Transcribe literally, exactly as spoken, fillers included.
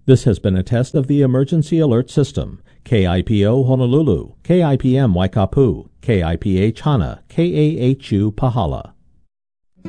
This has been a test of the Emergency Alert System. K I P O Honolulu, K I P M Waikapu, K I P H Hana, K A H U Pahala.